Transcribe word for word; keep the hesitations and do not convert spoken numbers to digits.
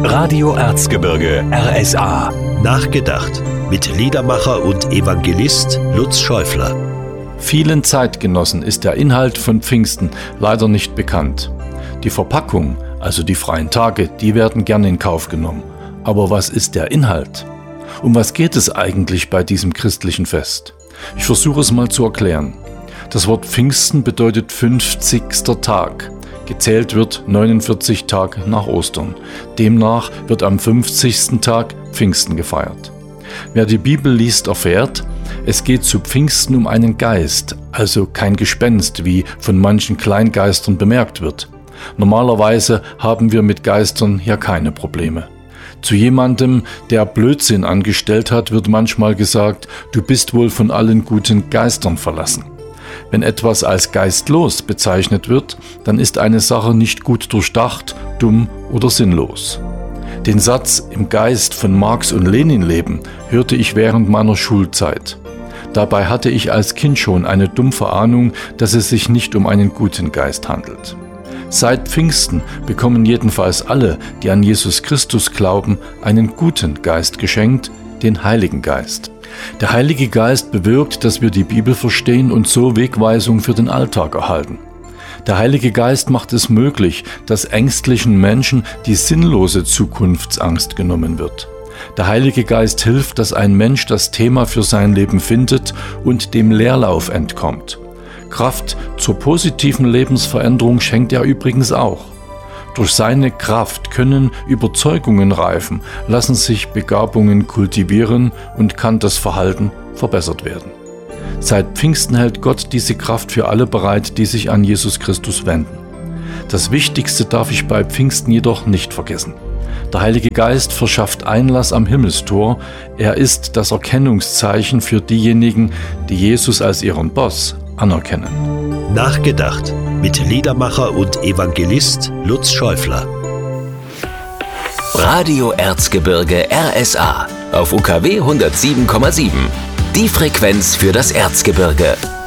Radio Erzgebirge R S A. Nachgedacht mit Liedermacher und Evangelist Lutz Schäufler. Vielen Zeitgenossen ist der Inhalt von Pfingsten leider nicht bekannt. Die Verpackung, also die freien Tage, die werden gern in Kauf genommen. Aber was ist der Inhalt? Um was geht es eigentlich bei diesem christlichen Fest? Ich versuche es mal zu erklären. Das Wort Pfingsten bedeutet fünfzigster Tag. Gezählt wird neunundvierzig Tage nach Ostern. Demnach wird am fünfzigsten Tag Pfingsten gefeiert. Wer die Bibel liest, erfährt, es geht zu Pfingsten um einen Geist, also kein Gespenst, wie von manchen Kleingeistern bemerkt wird. Normalerweise haben wir mit Geistern hier keine Probleme. Zu jemandem, der Blödsinn angestellt hat, wird manchmal gesagt, du bist wohl von allen guten Geistern verlassen. Wenn etwas als geistlos bezeichnet wird, dann ist eine Sache nicht gut durchdacht, dumm oder sinnlos. Den Satz im Geist von Marx und Lenin leben hörte ich während meiner Schulzeit. Dabei hatte ich als Kind schon eine dumpfe Ahnung, dass es sich nicht um einen guten Geist handelt. Seit Pfingsten bekommen jedenfalls alle, die an Jesus Christus glauben, einen guten Geist geschenkt, den Heiligen Geist. Der Heilige Geist bewirkt, dass wir die Bibel verstehen und so Wegweisung für den Alltag erhalten. Der Heilige Geist macht es möglich, dass ängstlichen Menschen die sinnlose Zukunftsangst genommen wird. Der Heilige Geist hilft, dass ein Mensch das Thema für sein Leben findet und dem Leerlauf entkommt. Kraft zur positiven Lebensveränderung schenkt er übrigens auch. Durch seine Kraft können Überzeugungen reifen, lassen sich Begabungen kultivieren und kann das Verhalten verbessert werden. Seit Pfingsten hält Gott diese Kraft für alle bereit, die sich an Jesus Christus wenden. Das Wichtigste darf ich bei Pfingsten jedoch nicht vergessen. Der Heilige Geist verschafft Einlass am Himmelstor. Er ist das Erkennungszeichen für diejenigen, die Jesus als ihren Boss anerkennen. Nachgedacht mit Liedermacher und Evangelist Lutz Schäufler. Radio Erzgebirge R S A auf U K W hundertsieben Komma sieben. Die Frequenz für das Erzgebirge.